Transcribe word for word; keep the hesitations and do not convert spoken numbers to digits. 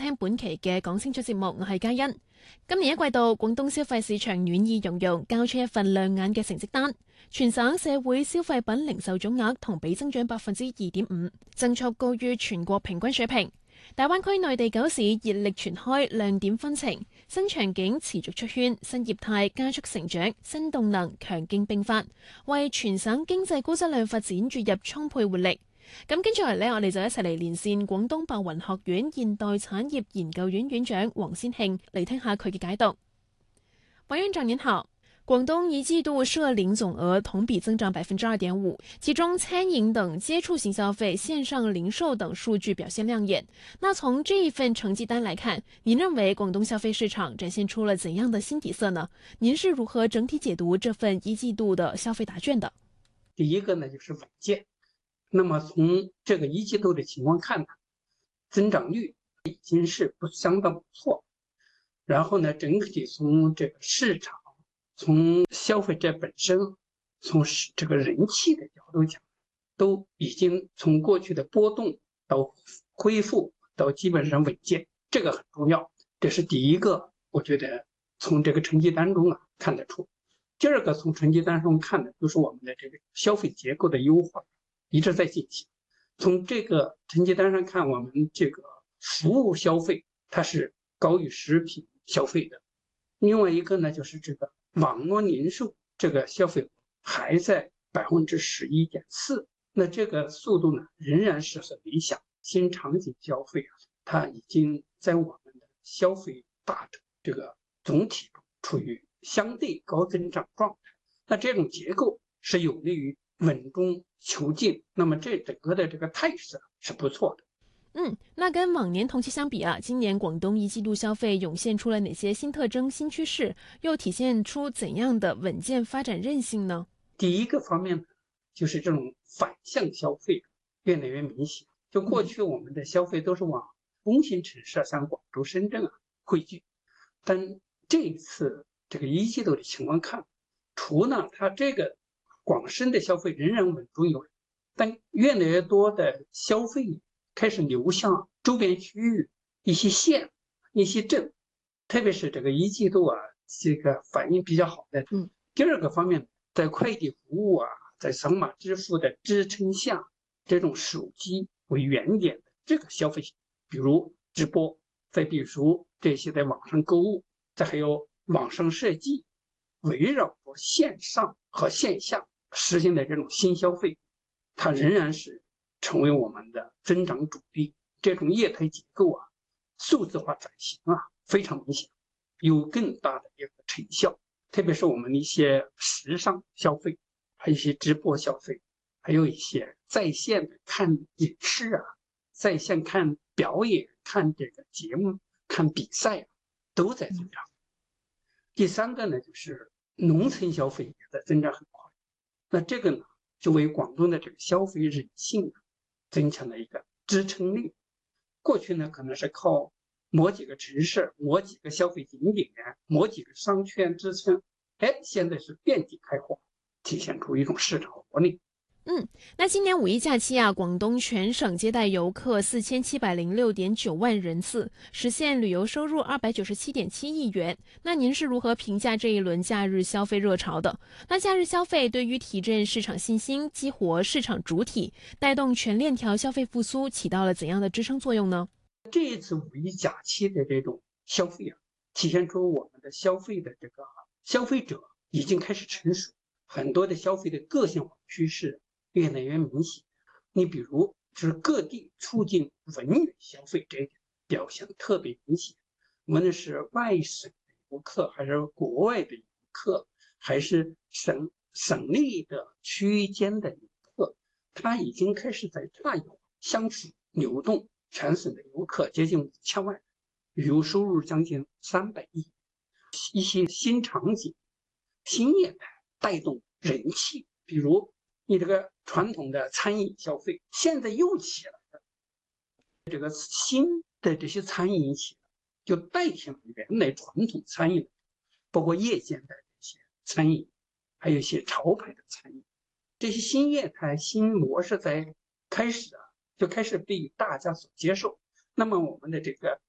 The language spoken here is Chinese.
聽本期嘅講清楚節目，我係嘉欣。今年一季度，廣東消費市場暖意融融，交出一份亮眼嘅成績單。全省社會消費品零售總額同比增長百分之二點五，增速高於全國平均水平。大灣區內地九市熱力全開，亮點紛呈，新場景持續出圈，新業態加速成長，新動能強勁並發，為全省經濟高質量發展注入充沛活力。咁跟住嚟呢，我哋就一齊嚟連線廣東白雲學院現代產業研究院院長王先慶嚟聽下佢嘅解讀。王院長您好，廣東一季度社零總額同比增長百分之二點五，其中餐飲等接觸型消費、線上零售等數據表現亮眼。那從這一份成績單來看，您認為廣東消費市場展現出了怎樣的新底色呢？您是如何整體解讀這份一季度的消費答卷的？ 第一個呢就是穩健。那麼從這個一季度的情況看呢，增長率已經是不相當不錯。然後呢，整體從這個市場、從消費者本身、從這個人氣的角度講，都已經從過去的波動到恢復到基本上穩健，這個很重要。這是第一個，我覺得從這個成績單中啊看得出。第二個從成績單中看的就是我們的這個消費結構的優化一直在進行。從這個成績單上看，我們這個服務消費它是高於食品消費的。另外一個呢，就是這個網絡零售這個消費還在百分之十一點四，那這個速度呢仍然是很理想。新場景消費啊，它已經在我們的消費大的這個總體處於相對高增長狀態。那這種結構是有利於穩中求進，那麼這整個的這個態勢是不錯的。 嗯，那跟往年同期相比啊，今年廣東一季度消費湧現出了哪些新特徵、新趨勢，又體現出怎樣的穩健發展韌性呢？ 第一個方面呢，就是這種反向消費越來越明顯。就過去我們的消費都是往中心城市，像廣州、深圳啊匯聚，但這一次這個一季度的情況看，除了它這個廣深的消費仍然穩中有人，但越來越多的消費開始流向周邊區域、一些縣、一些鎮，特別是這個一季度啊，這個反應比較好的。嗯，第二個方面，在快遞服務啊，在掃碼支付的支撐下，這種手機為原點的這個消費，比如直播，再比如這些在網上購物，再還有網上設計，圍繞着線上和線下實現的這種新消費，它仍然是成為我們的增長主力。這種業態結構啊，數字化轉型啊，非常明顯，有更大的一個成效。特別是我們一些時尚消費，還有一些直播消費，還有一些在線的看影視啊，在線看表演、看這個節目、看比賽啊，都在增長。第三個呢，就是農村消費也在增長很快。那這個呢，就為廣東的這個消費韌性增強了一個支撐力。過去呢，可能是靠某幾個城市、某幾個消費景點、某幾個商圈支撐，哎，現在是遍地開花，體現出一種市場活力。 嗯，那今年五一假期啊，廣東全省接待遊客四千七百零六點九萬人次，實現旅遊收入二百九十七點七億元。那您是如何評價這一輪假日消費熱潮的？那假日消費對於提振市場信心、激活市場主體、帶動全鏈條消費復甦，起到了怎樣的支撐作用呢？ 這一次五一假期的這種消費啊，體現出我們的消費的這個消費者已經開始成熟，很多的消費的個性化趨勢越來越明顯。你比如就是各地促進文娛消費這一點表現特別明顯，無論是外省的遊客，還是國外的遊客，還是省省內的區域間的遊客，他已經開始在大遊相處流動。全省的遊客接近五千萬，旅遊收入將近三百億。一些新場景、新業態帶動人氣，比如你這個傳統的餐飲消費，現在又起來了。這個新的這些餐飲起來，就代替了原來傳統餐飲，包括夜間的這些餐飲，還有一些潮牌的餐飲。這些新業態、新模式在開始啊。就開始被大家所接受，那麼我們的這個